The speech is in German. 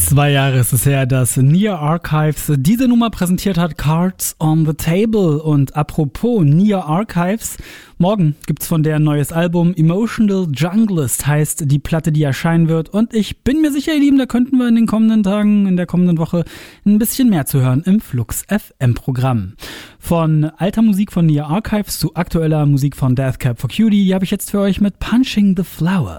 2 Jahre ist es her, dass Nia Archives diese Nummer präsentiert hat, Cards on the Table. Und apropos Nia Archives, morgen gibt's von der ein neues Album. Emotional Junglist heißt die Platte, die erscheinen wird. Und ich bin mir sicher, ihr Lieben, da könnten wir in den kommenden Tagen, in der kommenden Woche ein bisschen mehr zu hören im Flux FM Programm. Von alter Musik von Nia Archives zu aktueller Musik von Death Cab for Cutie, die habe ich jetzt für euch mit Punching the Flower.